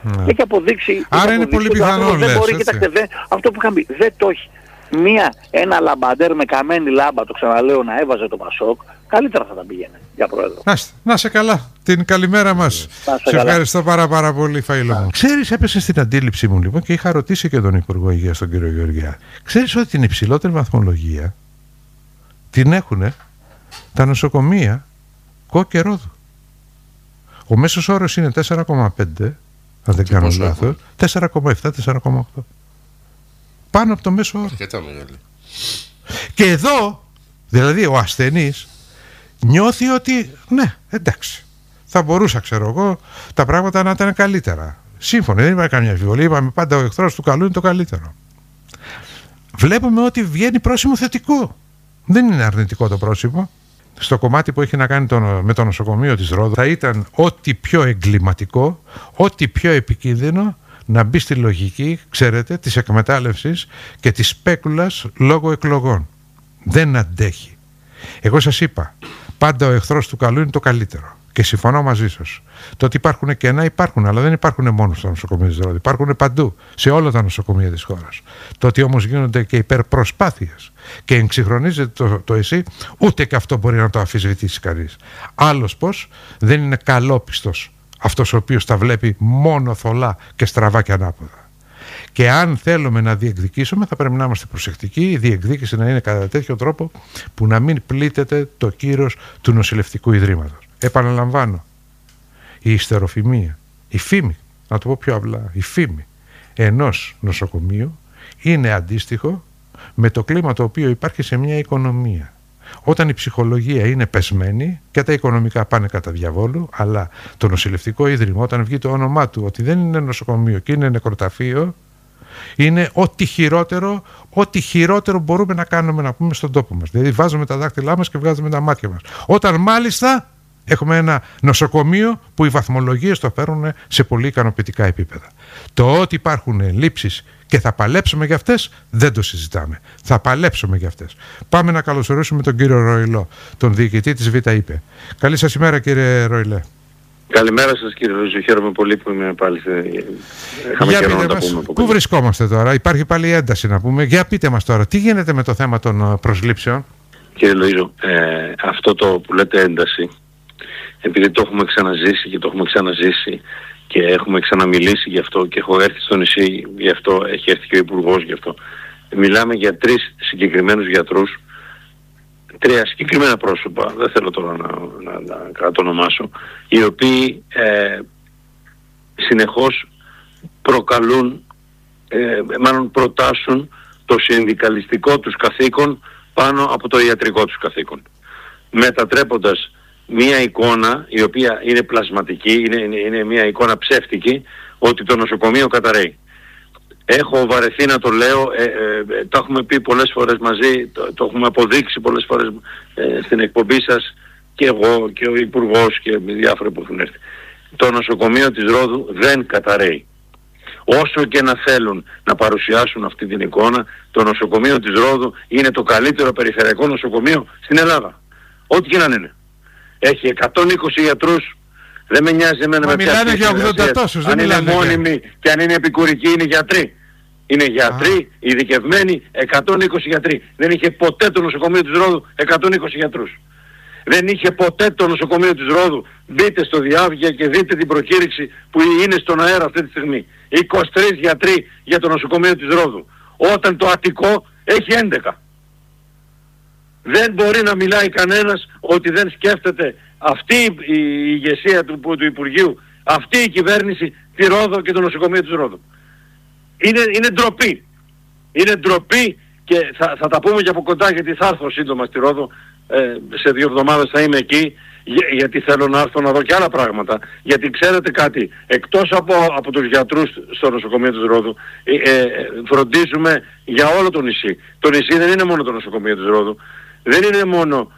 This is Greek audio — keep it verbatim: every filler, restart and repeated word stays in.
Ναι. Έχει αποδείξει. Άρα έχει είναι πολύ πιθανό, λες, μπορεί, κοιτάξτε, δε, αυτό που είχα πει, δεν το έχει. Μία, ένα λαμπαντέρ με καμένη λάμπα, το ξαναλέω, να έβαζε το Πασόκ, καλύτερα θα τα πήγαινε για πρόεδρο. Να, να σε καλά. Την καλημέρα μας. Σε, σε ευχαριστώ πάρα πάρα πολύ, Φαΐλο μου. Ξέρεις, έπεσε στην αντίληψή μου λοιπόν και είχα ρωτήσει και τον Υπουργό Υγείας, τον κύριο Γεωργιά. Ξέρεις ότι την υψηλότερη βαθμολογία την έχουνε τα νοσοκομεία Κο και Ρόδου. Ο μέσος όρος είναι τέσσερα κόμμα πέντε, αν δεν κάνω λάθος, τέσσερα κόμμα επτά, τέσσερα κόμμα οκτώ. Πάνω από το μέσο όρο. Και εδώ, δηλαδή ο ασθενής νιώθει ότι ναι, εντάξει, θα μπορούσα, ξέρω εγώ, τα πράγματα να ήταν καλύτερα. Σύμφωνα, δεν υπάρχει καμιά αμφιβολία. Είπαμε πάντα ο εχθρός του καλού είναι το καλύτερο. Βλέπουμε ότι βγαίνει πρόσημο θετικό. Δεν είναι αρνητικό το πρόσημο. Στο κομμάτι που έχει να κάνει το, με το νοσοκομείο της Ρόδου, θα ήταν ό,τι πιο εγκληματικό, ό,τι πιο επικίνδυνο να μπει στη λογική, ξέρετε, της εκμετάλλευσης και της σπέκουλας λόγω εκλογών. Δεν αντέχει. Εγώ σας είπα, πάντα ο εχθρός του καλού είναι το καλύτερο. Και συμφωνώ μαζί σας. Το ότι υπάρχουν κενά υπάρχουν, αλλά δεν υπάρχουν μόνο στο νοσοκομείο της Ρόδου. Υπάρχουν παντού, σε όλα τα νοσοκομεία της χώρας. Το ότι όμως γίνονται και υπερπροσπάθειες και εξυγχρονίζεται το, το ΕΣΥ, ούτε και αυτό μπορεί να το αμφισβητήσει κανείς. Άλλος πως δεν είναι καλόπιστος αυτός ο οποίος τα βλέπει μόνο θολά και στραβά και ανάποδα. Και αν θέλουμε να διεκδικήσουμε, θα πρέπει να είμαστε προσεκτικοί, η διεκδίκηση να είναι κατά τέτοιο τρόπο που να μην πλήττεται το κύρος του νοσηλευτικού ιδρύματος. Επαναλαμβάνω, η ιστεροφημία, η φήμη, να το πω πιο απλά, η φήμη ενός νοσοκομείου είναι αντίστοιχο με το κλίμα το οποίο υπάρχει σε μια οικονομία. Όταν η ψυχολογία είναι πεσμένη και τα οικονομικά πάνε κατά διαβόλου, αλλά το νοσηλευτικό ίδρυμα, όταν βγει το όνομά του ότι δεν είναι νοσοκομείο και είναι νεκροταφείο, είναι ό,τι χειρότερο, ό,τι χειρότερο μπορούμε να κάνουμε, να πούμε, στον τόπο μας. Δηλαδή βάζουμε τα δάχτυλά μας και βγάζουμε τα μάτια μας. Όταν μάλιστα έχουμε ένα νοσοκομείο που οι βαθμολογίες το φέρουν σε πολύ ικανοποιητικά επίπεδα. Το ότι υπάρχουν λήψεις και θα παλέψουμε για αυτές, δεν το συζητάμε. Θα παλέψουμε για αυτές. Πάμε να καλωσορίσουμε τον κύριο Ροϊλό, τον διοικητή της ΒΙΤΑ. Καλή σας ημέρα, κύριε Ροϊλέ. Καλημέρα σας, κύριε Ροϊλέ. Χαίρομαι πολύ που είμαι πάλι. Είχαμε καιρό να τα πούμε. Πού βρισκόμαστε τώρα, υπάρχει πάλι ένταση να πούμε. Για πείτε μας τώρα, τι γίνεται με το θέμα των προσλήψεων? Κύριε Λοΐζο, ε, αυτό το που λέτε ένταση, επειδή το έχουμε ξαναζήσει και το έχουμε ξαναζήσει και έχουμε ξαναμιλήσει γι' αυτό και έχω έρθει στο νησί γι' αυτό, έχει έρθει και ο Υπουργός γι' αυτό. Μιλάμε για τρεις συγκεκριμένους γιατρούς, τρία συγκεκριμένα πρόσωπα, δεν θέλω τώρα να, να, να κατονομάσω, οι οποίοι ε, συνεχώς προκαλούν, ε, μάλλον προτάσουν το συνδικαλιστικό τους καθήκον πάνω από το ιατρικό τους καθήκον, μετατρέποντας μία εικόνα η οποία είναι πλασματική, είναι, είναι, είναι μία εικόνα ψεύτικη, ότι το νοσοκομείο καταραίει. Έχω βαρεθεί να το λέω, ε, ε, το έχουμε πει πολλές φορές μαζί, το, το έχουμε αποδείξει πολλές φορές ε, στην εκπομπή σας, και εγώ και ο Υπουργός και διάφοροι που έχουν έρθει. Το νοσοκομείο της Ρόδου δεν καταραίει. Όσο και να θέλουν να παρουσιάσουν αυτή την εικόνα, το νοσοκομείο της Ρόδου είναι το καλύτερο περιφερειακό νοσοκομείο στην Ελλάδα. Ό,τι και να είναι. Έχει εκατόν είκοσι γιατρούς, δεν με νοιάζει εμένα με ποια μιλάνε για ογδόντα τόσους, δεν αν είναι μόνιμοι για... και αν είναι επικουρικοί, είναι γιατροί. Είναι γιατροί, ειδικευμένοι, εκατόν είκοσι γιατροί. Δεν είχε ποτέ το νοσοκομείο της Ρόδου εκατόν είκοσι γιατρούς. Δεν είχε ποτέ το νοσοκομείο της Ρόδου. Μπείτε στο διάβγεια και δείτε την προκήρυξη που είναι στον αέρα αυτή τη στιγμή. είκοσι τρεις γιατροί για το νοσοκομείο της Ρόδου. Όταν το Αττικό έχει έντεκα. Δεν μπορεί να μιλάει κανένας ότι δεν σκέφτεται αυτή η ηγεσία του, του Υπουργείου, αυτή η κυβέρνηση, τη Ρόδο και το νοσοκομείο της Ρόδου. Είναι, είναι ντροπή. Είναι ντροπή και θα, θα τα πούμε και από κοντά, γιατί θα έρθω σύντομα στη Ρόδο, ε, σε δύο εβδομάδες θα είμαι εκεί, για, γιατί θέλω να έρθω να δω και άλλα πράγματα. Γιατί ξέρετε κάτι, εκτός από, από τους γιατρούς στο νοσοκομείο της Ρόδου, ε, ε, φροντίζουμε για όλο το νησί. Το νησί δεν είναι μόνο το νοσοκομείο της Ρόδου, δεν είναι μόνο